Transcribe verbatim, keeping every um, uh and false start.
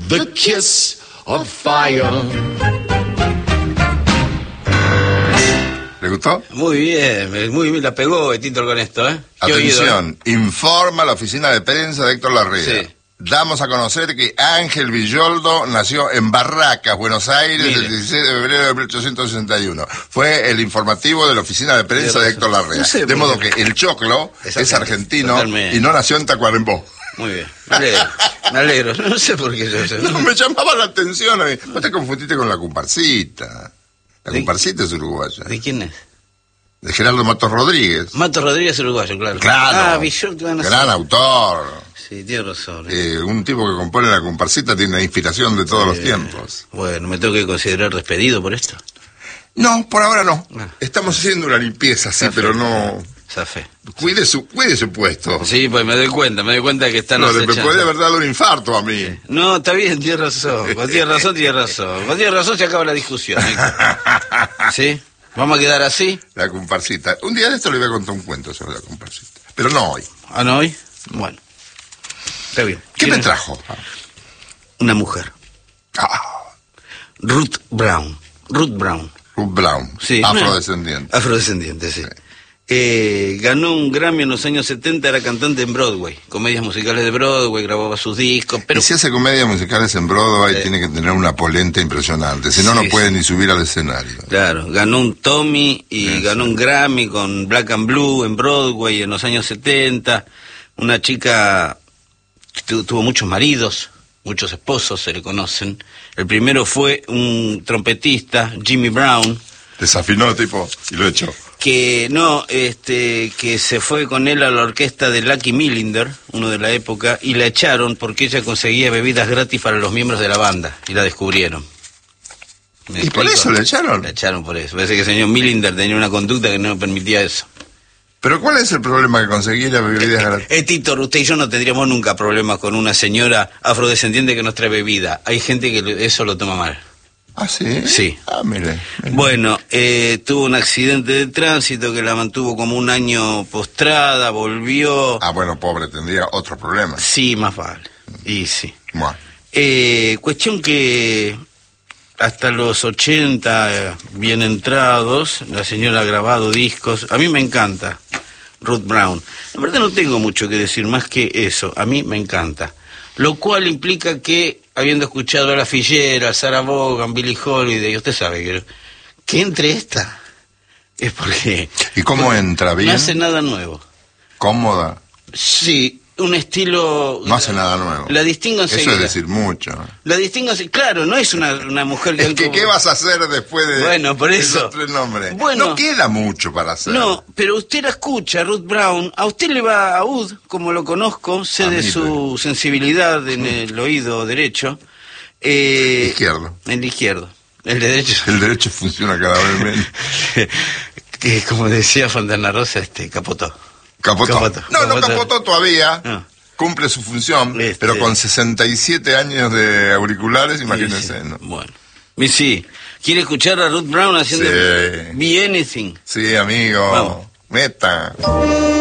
the kiss of fire. ¿Le gustó? Muy bien, muy bien, la pegó Tito con esto, ¿eh? Atención, oído, ¿eh? Informa la oficina de prensa de Héctor Larrea. Sí. Damos a conocer que Ángel Villoldo nació en Barracas, Buenos Aires, Mire. el dieciséis de febrero de mil ochocientos sesenta y uno. Fue el informativo de la oficina de prensa de, de Héctor Larrea. No sé, de modo que el choclo es argentino totalmente. Y no nació en Tacuarembó. Muy bien, me alegro, me alegro. No sé por qué yo sé. No, me llamaba la atención a mí. Vos te confundiste con la comparsita. La comparsita es uruguaya. ¿De quién es? De Gerardo Matos Rodríguez. Matos Rodríguez es uruguayo, claro. Claro. Ah, Villoldo, gran ser... autor. Sí, tiene razón. Eh, un tipo que compone la comparsita tiene la inspiración de todos eh, los tiempos. Bueno, ¿me tengo que considerar despedido por esto? No, por ahora no. Ah. Estamos haciendo una limpieza, sí, pero no... Zafé. Cuide su, cuide su puesto. Sí, pues me doy cuenta, me doy cuenta que están... No, me puede haber dado un infarto a mí. Sí. No, está bien, tiene razón. Cuando tiene razón, tiene razón. Cuando tiene razón se acaba la discusión. ¿Sí? ¿Vamos a quedar así? La comparsita. Un día de esto le voy a contar un cuento sobre la comparsita. Pero no hoy. ¿Ah, no hoy? Bueno. Está bien. ¿Qué me trajo? Una mujer. Ah. Ruth Brown. Ruth Brown. Ruth Brown. Sí. Afrodescendiente. Afrodescendiente, sí. sí. Eh, ganó un Grammy en los años setenta, era cantante en Broadway, comedias musicales de Broadway, grababa sus discos, pero... Y si hace comedias musicales en Broadway, eh, tiene que tener una polenta impresionante, si no, sí, no puede sí. ni subir al escenario. Claro, ganó un Tommy y sí, ganó sí. un Grammy con Black and Blue en Broadway en los años setenta, una chica que tu, tuvo muchos maridos, muchos esposos, se le conocen. El primero fue un trompetista, Jimmy Brown. Desafinó, tipo, y lo echó. Que no, este, que se fue con él a la orquesta de Lucky Millinder, uno de la época, y la echaron porque ella conseguía bebidas gratis para los miembros de la banda, y la descubrieron. ¿Y explico? Por eso la echaron? La echaron por eso. Parece que el señor Millinder tenía una conducta que no permitía eso. ¿Pero cuál es el problema que conseguía las bebidas gratis? Eh, Tito, usted y yo no tendríamos nunca problemas con una señora afrodescendiente que nos trae bebida. Hay gente que eso lo toma mal. ¿Ah, sí? Sí. Ah, mire. mire. Bueno, eh, tuvo un accidente de tránsito que la mantuvo como un año postrada, volvió... Ah, bueno, pobre, tendría otro problema. Sí, más vale. Y sí. Bueno. Eh, cuestión que hasta los ochenta, eh, bien entrados, la señora ha grabado discos. A mí me encanta Ruth Brown. La verdad no tengo mucho que decir más que eso. A mí me encanta. Lo cual implica que, habiendo escuchado a La Fillera, Sarah Vaughan, Billie Holiday, usted sabe que, que entre esta es porque... ¿Y cómo porque entra? ¿Bien? No hace nada nuevo. ¿Cómoda? Sí, un estilo... No hace nada nuevo. La distingo enseguida. Eso es decir mucho. La distingo enseguida. Claro, no es una, una mujer que... Es que, como... ¿qué vas a hacer después de, bueno, por eso. esos tres nombres? Bueno, no queda mucho para hacer. No, pero usted la escucha, Ruth Brown. A usted le va a Ud, como lo conozco, sé a de mí, su pero... sensibilidad en el oído derecho. Eh, izquierdo. El izquierdo. El derecho. El derecho funciona cada vez menos. Que, como decía Fontana Rosa, este, capotó. Capotó. capotó. No, capotó. no capotó todavía. No. Cumple su función, este... pero con sesenta y siete años de auriculares, imagínense. Sí, sí. ¿No? Bueno. Sí. ¿Quiere escuchar a Ruth Brown haciendo sí. Be Anything? Sí, amigo. Vamos. Meta.